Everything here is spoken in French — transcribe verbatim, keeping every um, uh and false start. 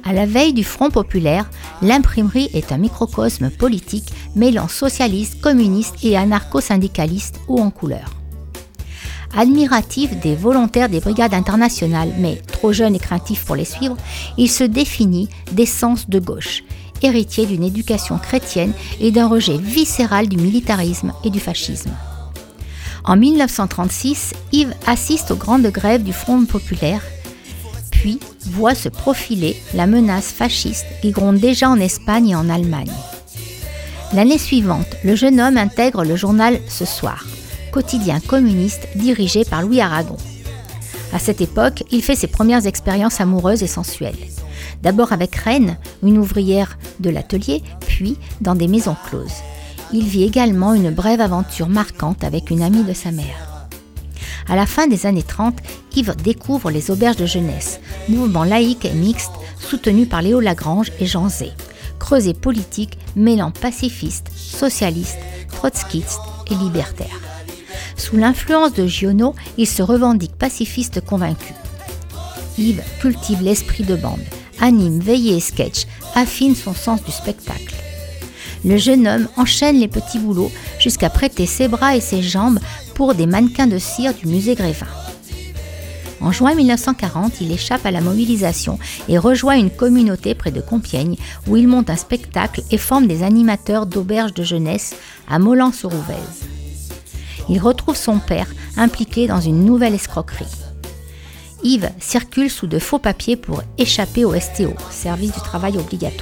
À la veille du Front populaire, l'imprimerie est un microcosme politique mêlant socialistes, communistes et anarcho-syndicalistes haut en couleur. Admiratif des volontaires des brigades internationales, mais trop jeune et craintif pour les suivre, il se définit d'essence de gauche, héritier d'une éducation chrétienne et d'un rejet viscéral du militarisme et du fascisme. En mille neuf cent trente-six, Yves assiste aux grandes grèves du Front populaire, puis voit se profiler la menace fasciste qui gronde déjà en Espagne et en Allemagne. L'année suivante, le jeune homme intègre le journal Ce Soir, quotidien communiste dirigé par Louis Aragon. À cette époque, il fait ses premières expériences amoureuses et sensuelles. D'abord avec Reine, une ouvrière de l'atelier, puis dans des maisons closes. Il vit également une brève aventure marquante avec une amie de sa mère. À la fin des années trente, Yves découvre les auberges de jeunesse, mouvement laïque et mixte soutenu par Léo Lagrange et Jean Zay, creuset politique mêlant pacifistes, socialistes, trotskistes et libertaires. Sous l'influence de Giono, il se revendique pacifiste convaincu. Yves cultive l'esprit de bande, anime veillées et sketch, affine son sens du spectacle. Le jeune homme enchaîne les petits boulots jusqu'à prêter ses bras et ses jambes pour des mannequins de cire du musée Grévin. En juin mille neuf cent quarante, il échappe à la mobilisation et rejoint une communauté près de Compiègne où il monte un spectacle et forme des animateurs d'auberges de jeunesse à Mollans-sur-Ouvèze. Il retrouve son père impliqué dans une nouvelle escroquerie. Yves circule sous de faux papiers pour échapper au S T O, service du travail obligatoire.